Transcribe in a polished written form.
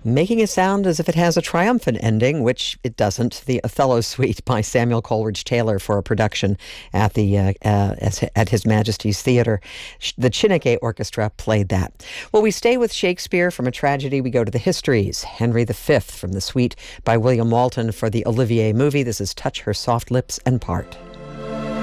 making it sound as if it has a triumphant ending, which it doesn't. The Othello Suite by Samuel Coleridge Taylor for a production at at His Majesty's Theatre. The Chineke Orchestra played that. Well, we stay with Shakespeare. From a tragedy, we go to the histories. Henry V from the Suite by William Walton for the Olivier movie. This is Touch Her Soft Lips and Part.